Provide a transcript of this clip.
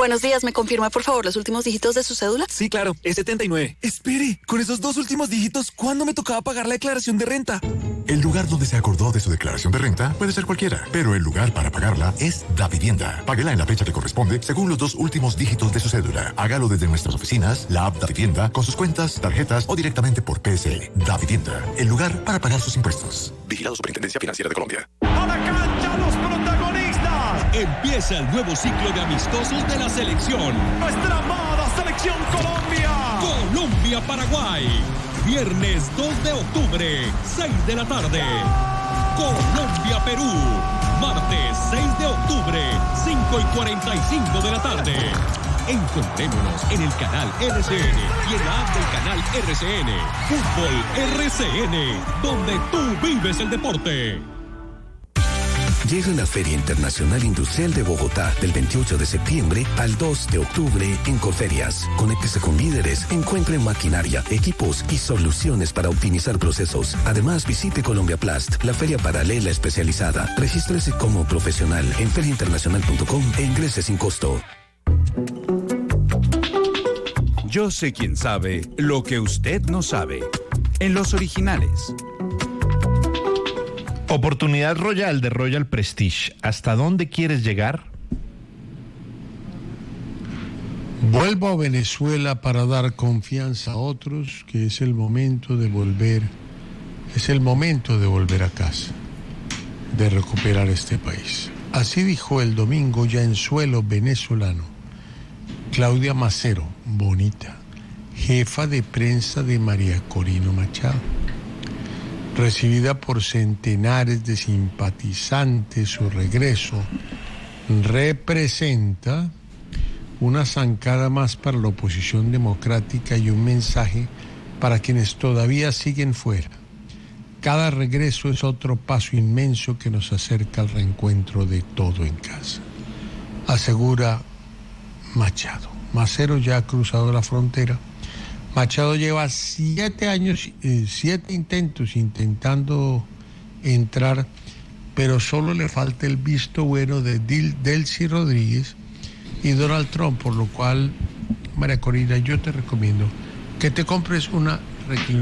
Buenos días, ¿me confirma por favor los últimos dígitos de su cédula? Sí, claro, es 79. Espere, con esos dos últimos dígitos, ¿cuándo me tocaba pagar la declaración de renta? El lugar donde se acordó de su declaración de renta puede ser cualquiera, pero el lugar para pagarla es Davivienda. Páguela en la fecha que corresponde según los dos últimos dígitos de su cédula. Hágalo desde nuestras oficinas, la app Davivienda, con sus cuentas, tarjetas o directamente por PSE. Davivienda, el lugar para pagar sus impuestos. Vigilado Superintendencia Financiera de Colombia. ¡A la cancha los protagonistas! Empieza el nuevo ciclo de amistosos de la selección. ¡Nuestra amada Selección Colombia! Colombia-Paraguay. Viernes 2 de octubre, 6 de la tarde. Colombia-Perú. Martes 6 de octubre, 5:45 de la tarde. Encontrémonos en el canal RCN y en la app del canal RCN. Fútbol RCN, donde tú vives el deporte. Llega la Feria Internacional Industrial de Bogotá del 28 de septiembre al 2 de octubre en Corferias. Conéctese con líderes, encuentre maquinaria, equipos y soluciones para optimizar procesos. Además, visite Colombia Plast, la feria paralela especializada. Regístrese como profesional en feriainternacional.com e ingrese sin costo. Yo sé quién sabe lo que usted no sabe. En los originales. Oportunidad Royal de Royal Prestige. ¿Hasta dónde quieres llegar? Vuelvo a Venezuela para dar confianza a otros, que es el momento de volver. Es el momento de volver a casa, de recuperar este país. Así dijo el domingo ya en suelo venezolano Claudia Macero, bonita, jefa de prensa de María Corina Machado. Recibida por centenares de simpatizantes, su regreso representa una zancada más para la oposición democrática y un mensaje para quienes todavía siguen fuera. Cada regreso es otro paso inmenso que nos acerca al reencuentro de todo en casa, asegura Machado. Macero ya ha cruzado la frontera. Machado lleva 7 años, 7 intentos intentando entrar, pero solo le falta el visto bueno de Delcy Rodríguez y Donald Trump, por lo cual, María Corina, yo te recomiendo que te compres una